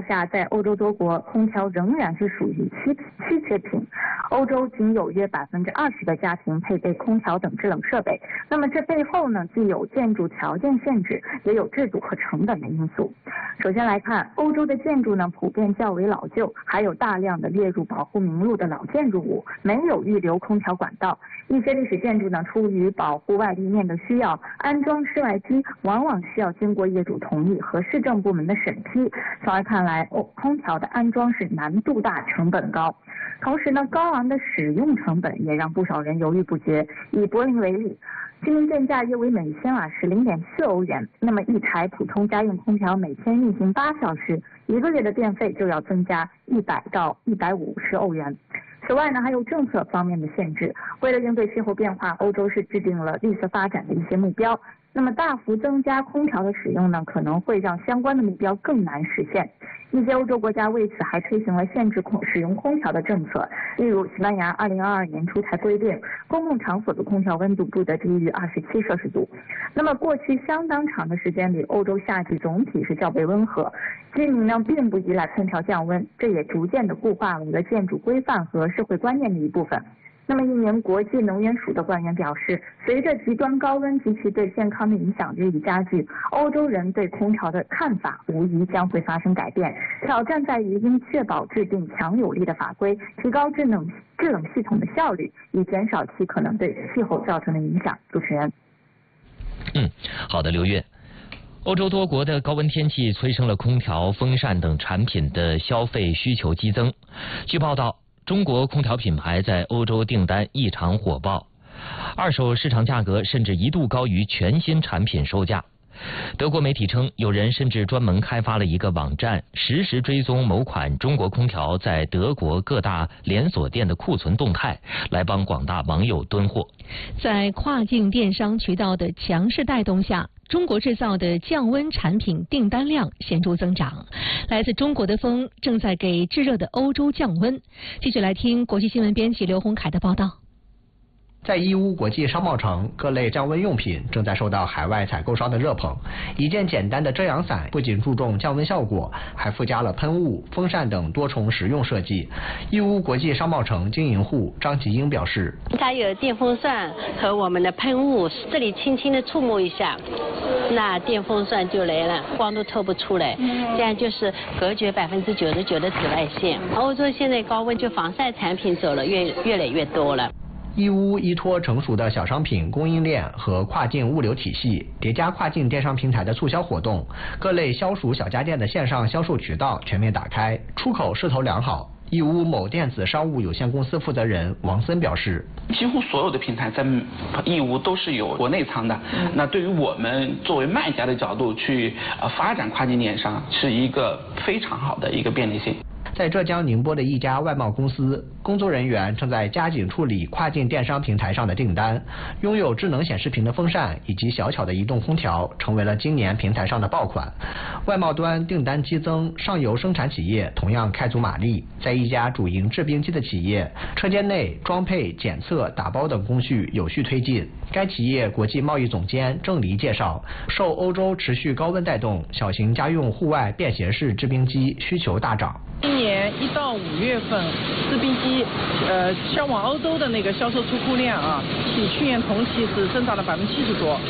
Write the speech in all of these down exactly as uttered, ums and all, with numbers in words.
下，在欧洲多国，空调仍然是属于稀稀缺品。欧洲仅有约百分之二十的家庭配备空调等制冷设备。那么这背后呢，既有建筑条件限制，也有制度和成本的因素。首先来看，欧洲的建筑呢普遍较为老旧，还有大量的列入保护名录的老建筑物，没有预留空调管道。一些历史建筑呢，出于保护外立面的需要，安装室外机往往需要经过业主同意和市政部门的审批。从而看来，哦，空调的安装是难度大、成本高。同时呢，高昂的使用成本也让不少人犹豫不决。以柏林为例，居民电价约为每千瓦时零点四欧元，那么一台普通家用空调每天运行八小时，一个月的电费就要增加一百到一百五十欧元。此外呢，还有政策方面的限制。为了应对气候变化，欧洲是制定了绿色发展的一些目标。那么大幅增加空调的使用呢，可能会让相关的目标更难实现。一些欧洲国家为此还推行了限制空使用空调的政策，例如西班牙二零二二年出台规定，公共场所的空调温度不得低于二十七摄氏度。那么过去相当长的时间里，欧洲夏季总体是较为温和，居民呢并不依赖空调降温，这也逐渐的固化为了建筑规范和社会观念的一部分。那么一名国际能源署的官员表示，随着极端高温及其对健康的影响日益加剧，欧洲人对空调的看法无疑将会发生改变。挑战在于应确保制定强有力的法规，提高制冷制冷系统的效率，以减少其可能对气候造成的影响。主持人， 嗯，好的，刘月。欧洲多国的高温天气催生了空调、风扇等产品的消费需求激增。据报道，中国空调品牌在欧洲订单异常火爆，二手市场价格甚至一度高于全新产品售价。德国媒体称，有人甚至专门开发了一个网站，实时追踪某款中国空调在德国各大连锁店的库存动态，来帮广大网友囤货。 在跨境电商渠道的强势带动下，中国制造的降温产品订单量显著增长。来自中国的风正在给炙热的欧洲降温。继续来听国际新闻编辑刘洪凯的报道。 在义乌国际商贸城，各类降温用品正在受到海外采购商的热捧。一件简单的遮阳伞不仅注重降温效果，还附加了喷雾、风扇等多重实用设计。义乌国际商贸城经营户张吉英表示， 它有电风扇和我们的喷雾，这里轻轻的触摸一下，那电风扇就来了，光都透不出来，这样就是隔绝百分之九十九的紫外线。欧洲现在高温就防晒产品走了越越来越多了。 义乌依托成熟的小商品供应链和跨境物流体系，叠加跨境电商平台的促销活动，各类消暑小家电的线上销售渠道全面打开，出口势头良好。义乌某电子商务有限公司负责人王森表示， 几乎所有的平台在义乌都是有国内仓的，那对于我们作为卖家的角度去呃发展跨境电商，是一个非常好的一个便利性。 在浙江宁波的一家外贸公司，工作人员正在加紧处理跨境电商平台上的订单。拥有智能显示屏的风扇以及小巧的移动空调成为了今年平台上的爆款。外贸端订单激增，上游生产企业同样开足马力。在一家主营制冰机的企业，车间内装配、检测、打包等工序有序推进。该企业国际贸易总监郑黎介绍，受欧洲持续高温带动，小型家用户外便携式制冰机需求大涨。 今年一到五月份，制冰机呃销往欧洲的那个销售出库量啊，比去年同期是增长了百分之七十多。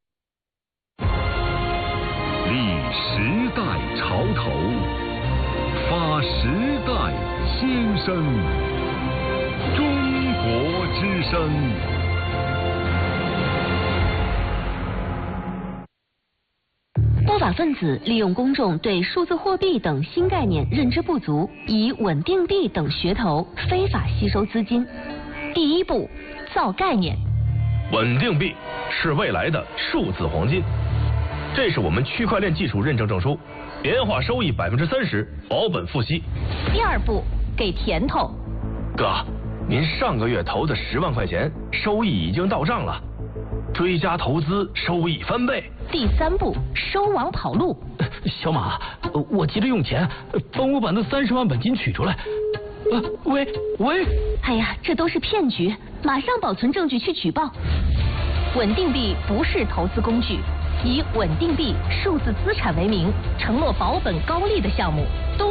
立时代潮头，发时代先声，中国之声。 不法分子利用公众对数字货币等新概念认知不足，以稳定币等噱头非法吸收资金。第一步，造概念。 稳定币是未来的数字黄金，这是我们区块链技术认证证书，年化收益百分之三十，保本付息。 第二步，给甜头。 哥，您上个月投的十万块钱，收益已经到账了。追加投资，收益翻倍。 第三步，收网跑路。 小马，我急着用钱，帮我把那三十万本金取出来。呃，喂喂！ 哎呀，这都是骗局，马上保存证据去举报。稳定币不是投资工具，以稳定币、数字资产为名，承诺保本高利的项目都